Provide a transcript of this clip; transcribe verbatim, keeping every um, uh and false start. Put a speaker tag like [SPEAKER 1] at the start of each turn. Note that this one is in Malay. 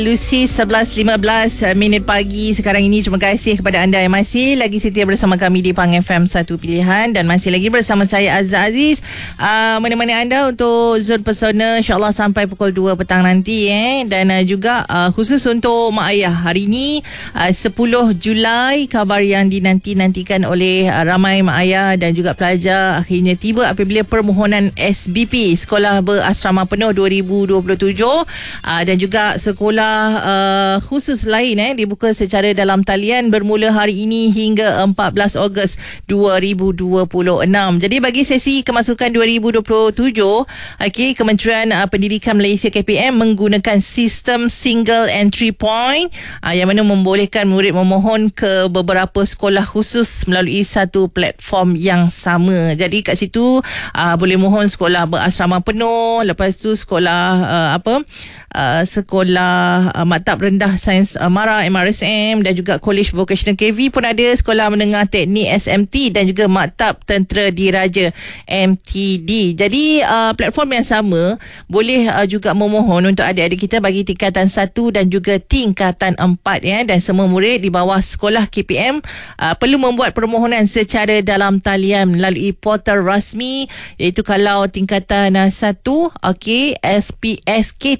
[SPEAKER 1] Lucy sebelas lima belas minit pagi sekarang ini. Terima kasih kepada anda yang masih lagi setia bersama kami di Pang F M satu Pilihan, dan masih lagi bersama saya Azza Aziz uh, menemani anda untuk Zon Pesona insyaAllah sampai pukul dua petang nanti eh. Dan uh, juga uh, khusus untuk Mak Ayah hari ini uh, sepuluh Julai, khabar yang dinanti-nantikan oleh uh, ramai Mak Ayah dan juga pelajar akhirnya tiba apabila permohonan S B P Sekolah Berasrama Penuh dua ribu dua puluh tujuh uh, dan juga sekolah Uh, khusus lain eh, dibuka secara dalam talian bermula hari ini hingga empat belas Ogos dua ribu dua puluh enam. Jadi bagi sesi kemasukan dua ribu dua puluh tujuh, okay, Kementerian uh, Pendidikan Malaysia K P M menggunakan sistem single entry point uh, yang mana membolehkan murid memohon ke beberapa sekolah khusus melalui satu platform yang sama. Jadi kat situ uh, boleh mohon sekolah berasrama penuh, lepas tu sekolah uh, apa uh, sekolah Uh, Maktab Rendah Sains uh, Mara M R S M dan juga College Vocational K V pun ada, Sekolah Menengah Teknik S M T dan juga Maktab Tentera Diraja M T D. Jadi uh, platform yang sama boleh uh, juga memohon untuk adik-adik kita bagi tingkatan satu dan juga tingkatan empat ya, dan semua murid di bawah sekolah K P M uh, perlu membuat permohonan secara dalam talian melalui portal rasmi, iaitu kalau tingkatan uh, satu okey S P S K